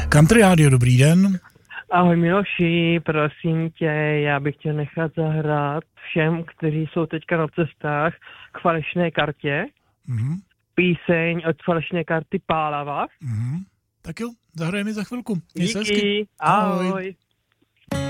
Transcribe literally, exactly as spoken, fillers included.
Country Radio, dobrý den. Ahoj Miloši, prosím tě, já bych chtěl nechat zahrát všem, kteří jsou teďka na cestách k falešné kartě. Mm-hmm. Píseň od falešné karty Pálava. Mm-hmm. Tak jo, zahrajeme za chvilku. Díky, ahoj. ahoj.